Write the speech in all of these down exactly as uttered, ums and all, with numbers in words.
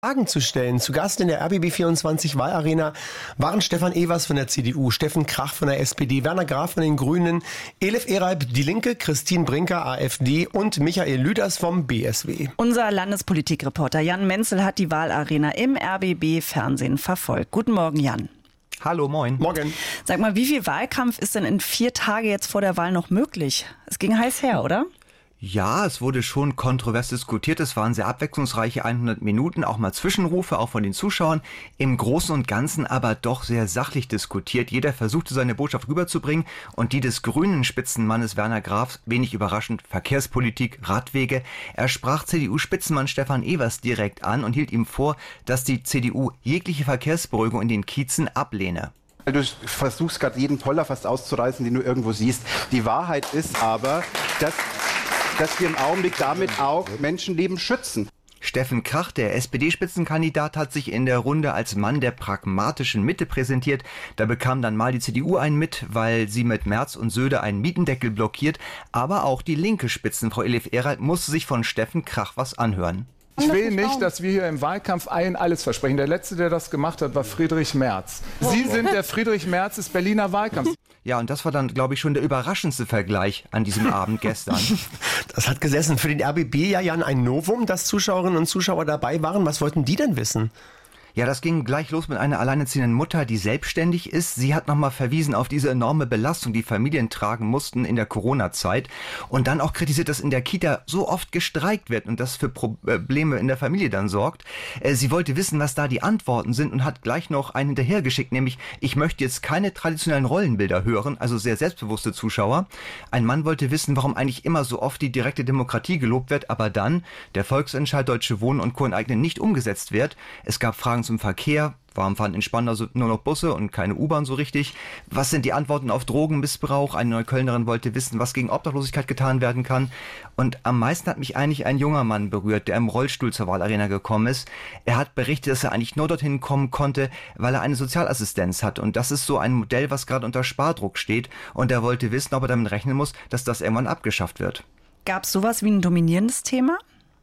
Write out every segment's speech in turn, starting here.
Fragen zu stellen. Zu Gast in der R B B vierundzwanzig Wahlarena waren Stefan Evers von der C D U, Steffen Krach von der S P D, Werner Graf von den Grünen, Elif Ereib, Die Linke, Christine Brinker, AfD und Michael Lüders vom B S W. Unser Landespolitikreporter Jan Menzel hat die Wahlarena im R B B-Fernsehen verfolgt. Guten Morgen, Jan. Hallo, moin. Morgen. Sag mal, wie viel Wahlkampf ist denn in vier Tage jetzt vor der Wahl noch möglich? Es ging heiß her, oder? Ja, es wurde schon kontrovers diskutiert. Es waren sehr abwechslungsreiche hundert Minuten, auch mal Zwischenrufe, auch von den Zuschauern. Im Großen und Ganzen aber doch sehr sachlich diskutiert. Jeder versuchte seine Botschaft rüberzubringen und die des grünen Spitzenmannes Werner Graf, wenig überraschend, Verkehrspolitik, Radwege. Er sprach C D U-Spitzenmann Stefan Evers direkt an und hielt ihm vor, dass die C D U jegliche Verkehrsberuhigung in den Kiezen ablehne. Du versuchst gerade jeden Poller fast auszureißen, den du irgendwo siehst. Die Wahrheit ist aber, dass... dass wir im Augenblick damit auch Menschenleben schützen. Steffen Krach, der S P D-Spitzenkandidat, hat sich in der Runde als Mann der pragmatischen Mitte präsentiert. Da bekam dann mal die C D U einen mit, weil sie mit Merz und Söder einen Mietendeckel blockiert. Aber auch die linke Spitzenfrau Elif Ereib musste sich von Steffen Krach was anhören. Ich will nicht, dass wir hier im Wahlkampf allen alles versprechen. Der Letzte, der das gemacht hat, war Friedrich Merz. Sie sind der Friedrich Merz des Berliner Wahlkampfs. Ja, und das war dann, glaube ich, schon der überraschendste Vergleich an diesem Abend gestern. Das hat gesessen. Für den R B B ja, Jan, ein Novum, dass Zuschauerinnen und Zuschauer dabei waren. Was wollten die denn wissen? Ja, das ging gleich los mit einer alleinerziehenden Mutter, die selbstständig ist. Sie hat nochmal verwiesen auf diese enorme Belastung, die Familien tragen mussten in der Corona-Zeit. Und dann auch kritisiert, dass in der Kita so oft gestreikt wird und das für Probleme in der Familie dann sorgt. Sie wollte wissen, was da die Antworten sind und hat gleich noch einen hinterhergeschickt, nämlich, ich möchte jetzt keine traditionellen Rollenbilder hören, also sehr selbstbewusste Zuschauer. Ein Mann wollte wissen, warum eigentlich immer so oft die direkte Demokratie gelobt wird, aber dann der Volksentscheid Deutsche Wohnen und Co. enteignen nicht umgesetzt wird. Es gab Fragen zum Verkehr. Warum fahren in Spandau nur noch Busse und keine U-Bahn so richtig? Was sind die Antworten auf Drogenmissbrauch? Eine Neuköllnerin wollte wissen, was gegen Obdachlosigkeit getan werden kann. Und am meisten hat mich eigentlich ein junger Mann berührt, der im Rollstuhl zur Wahlarena gekommen ist. Er hat berichtet, dass er eigentlich nur dorthin kommen konnte, weil er eine Sozialassistenz hat. Und das ist so ein Modell, was gerade unter Spardruck steht. Und er wollte wissen, ob er damit rechnen muss, dass das irgendwann abgeschafft wird. Gab es sowas wie ein dominierendes Thema?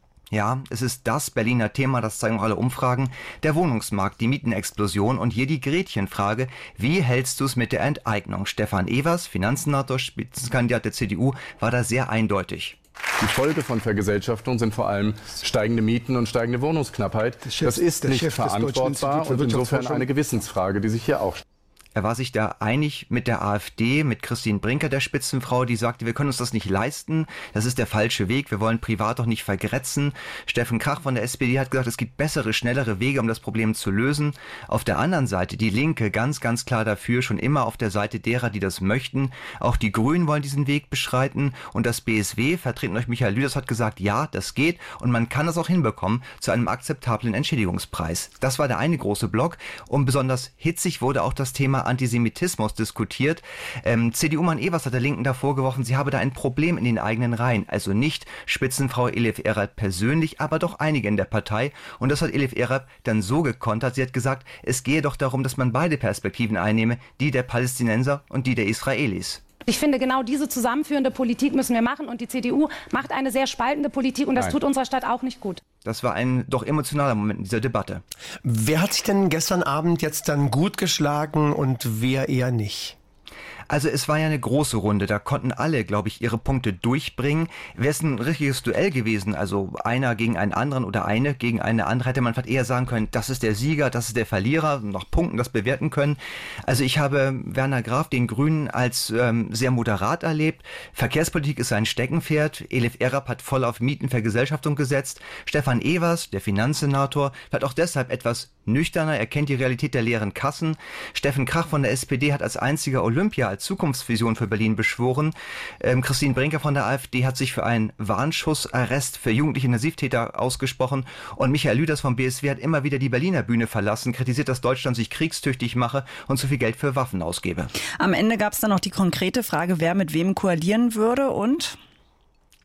Ja, es ist das Berliner Thema, das zeigen auch alle Umfragen, der Wohnungsmarkt, die Mietenexplosion und hier die Gretchenfrage, wie hältst du es mit der Enteignung? Stefan Evers, Finanzsenator, Spitzenkandidat der C D U, war da sehr eindeutig. Die Folge von Vergesellschaftung sind vor allem steigende Mieten und steigende Wohnungsknappheit. Das ist nicht verantwortbar und insofern eine Gewissensfrage, die sich hier auch stellt. Er war sich da einig mit der AfD, mit Christine Brinker, der Spitzenfrau, die sagte, wir können uns das nicht leisten, das ist der falsche Weg, wir wollen privat doch nicht vergrätzen. Steffen Krach von der S P D hat gesagt, es gibt bessere, schnellere Wege, um das Problem zu lösen. Auf der anderen Seite die Linke ganz, ganz klar dafür, schon immer auf der Seite derer, die das möchten. Auch die Grünen wollen diesen Weg beschreiten und das B S W, vertreten durch Michael Lüders, hat gesagt, ja, das geht und man kann das auch hinbekommen zu einem akzeptablen Entschädigungspreis. Das war der eine große Block und besonders hitzig wurde auch das Thema Antisemitismus diskutiert. Ähm, C D U-Mann Evers hat der Linken da vorgeworfen, sie habe da ein Problem in den eigenen Reihen. Also nicht Spitzenfrau Elif Ereib persönlich, aber doch einige in der Partei. Und das hat Elif Ereib dann so gekontert. Sie hat gesagt, es gehe doch darum, dass man beide Perspektiven einnehme, die der Palästinenser und die der Israelis. Ich finde, genau diese zusammenführende Politik müssen wir machen und die C D U macht eine sehr spaltende Politik und das Nein. tut unserer Stadt auch nicht gut. Das war ein doch emotionaler Moment in dieser Debatte. Wer hat sich denn gestern Abend jetzt dann gut geschlagen und wer eher nicht? Also es war ja eine große Runde, da konnten alle, glaube ich, ihre Punkte durchbringen. Wäre es ein richtiges Duell gewesen, also einer gegen einen anderen oder eine gegen eine andere, hätte man vielleicht eher sagen können, das ist der Sieger, das ist der Verlierer, nach Punkten das bewerten können. Also ich habe Werner Graf, den Grünen, als ähm, sehr moderat erlebt. Verkehrspolitik ist sein Steckenpferd. Elif Ereib hat voll auf Mietenvergesellschaftung gesetzt. Stefan Evers, der Finanzsenator, hat auch deshalb etwas nüchterner, er kennt die Realität der leeren Kassen. Steffen Krach von der S P D hat als einziger Olympia als Zukunftsvision für Berlin beschworen. Ähm, Christine Brinker von der AfD hat sich für einen Warnschussarrest für jugendliche Intensivtäter ausgesprochen und Michael Lüders vom B S W hat immer wieder die Berliner Bühne verlassen, kritisiert, dass Deutschland sich kriegstüchtig mache und zu viel Geld für Waffen ausgebe. Am Ende gab es dann noch die konkrete Frage, wer mit wem koalieren würde und...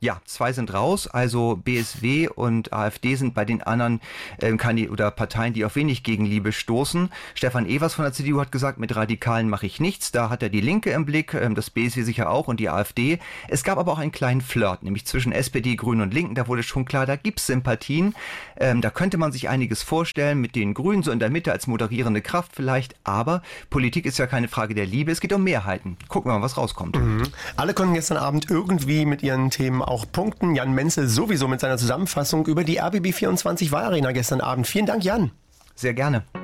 Ja, zwei sind raus, also B S W und AfD sind bei den anderen ähm, Kandi- oder Parteien, die auf wenig Gegenliebe stoßen. Stefan Evers von der C D U hat gesagt, mit Radikalen mache ich nichts. Da hat er die Linke im Blick, ähm, das B S W sicher auch und die AfD. Es gab aber auch einen kleinen Flirt, nämlich zwischen S P D, Grünen und Linken. Da wurde schon klar, da gibt's Sympathien. Ähm, da könnte man sich einiges vorstellen mit den Grünen so in der Mitte als moderierende Kraft vielleicht. Aber Politik ist ja keine Frage der Liebe, es geht um Mehrheiten. Gucken wir mal, was rauskommt. Mhm. Alle konnten gestern Abend irgendwie mit ihren Themen auch punkten. Jan Menzel sowieso mit seiner Zusammenfassung über die R B B vierundzwanzig Wahlarena gestern Abend. Vielen Dank, Jan. Sehr gerne.